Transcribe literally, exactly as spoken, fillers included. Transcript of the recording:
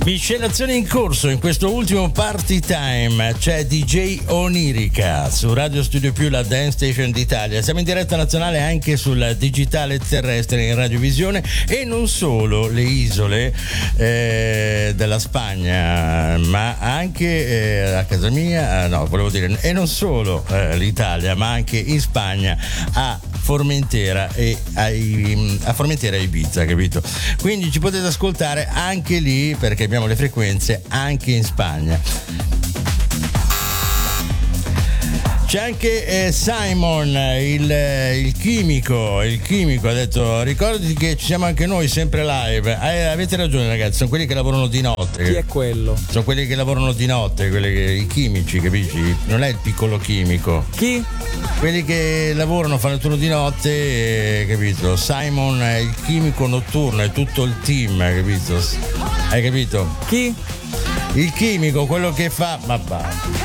Miscelazione in corso in questo ultimo party time. C'è D J Onirica su Radio Studio Più, la dance station d'Italia. Siamo in diretta nazionale anche sul digitale terrestre in radiovisione e non solo le isole eh, della Spagna, ma anche eh, a casa mia, no, volevo dire, e non solo eh, l'Italia, ma anche in Spagna, a Formentera e a, a Formentera e Ibiza, capito? Quindi ci potete ascoltare anche lì, perché abbiamo le frequenze anche in Spagna. C'è anche eh, Simon, il, il chimico, il chimico ha detto: ricordati che ci siamo anche noi sempre live. Eh, avete ragione ragazzi, sono quelli che lavorano di notte. Chi è quello? Sono quelli che lavorano di notte, quelli che, i chimici, capisci? Non è il piccolo chimico. Chi? Quelli che lavorano, fanno il turno di notte, eh, capito? Simon è il chimico notturno, è tutto il team, capito? Hai capito? Chi? Il chimico, quello che fa... Ma va.